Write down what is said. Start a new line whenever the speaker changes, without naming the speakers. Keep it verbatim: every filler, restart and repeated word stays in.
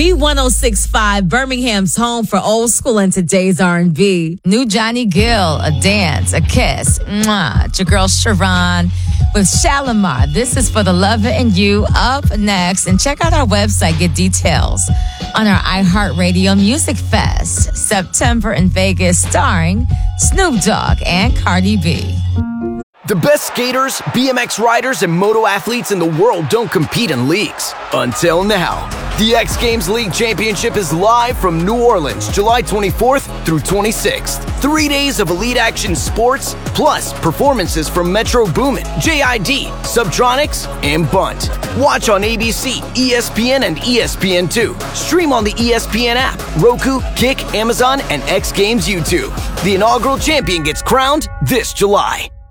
B one oh six point five, Birmingham's home for old school and today's R and B. New Johnny Gill, A Dance, A Kiss. Mwah. It's your girl Sharon with Shalimar. This is For the Lover and You up next. And check out our website, get details on our iHeartRadio Music Fest, September in Vegas, starring Snoop Dogg and Cardi B.
The best skaters, B M X riders, and moto athletes in the world don't compete in leagues. Until now. The X Games League Championship is live from New Orleans, July twenty-fourth through twenty-sixth. Three days of elite action sports, plus performances from Metro Boomin, J I D, Subtronics, and Bunt. Watch on A B C, E S P N, and E S P N two. Stream on the E S P N app, Roku, Kick, Amazon, and X Games YouTube. The inaugural champion gets crowned this July.